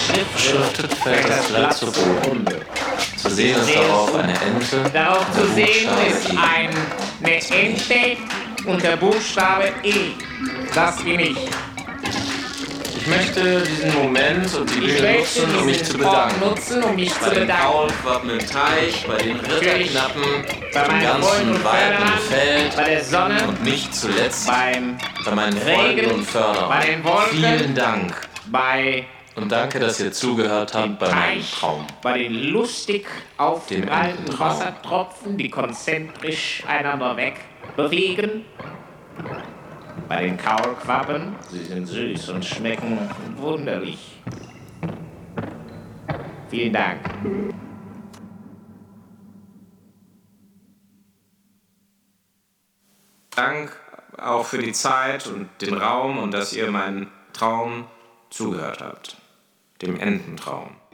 Beschriftet fällt das Blatt zu Boden. Zu sehen ist darauf eine Ente. Darauf zu sehen ist E. eine Ente und der Buchstabe E. Das bin ich. Ich möchte diesen Moment und die Bühne nutzen, um mich zu bedanken. Bei den Kaulquappen im Teich, bei den Ritterknappen, im ganzen Wald und Feld bei der Sonne und nicht zuletzt bei meinen Regen, Freunden und Fördern. bei den Wolken, Vielen Dank und danke, dass ihr zugehört habt bei meinem Traum. bei den lustig aufgeprallten Ententraum. Wassertropfen, die konzentrisch einander wegbewegen. Bei den Kaulquappen, sie sind süß und schmecken wunderlich. Vielen Dank. Dank auch für die Zeit und den Raum und dass ihr meinen Traum zugehört habt. Dem Ententraum.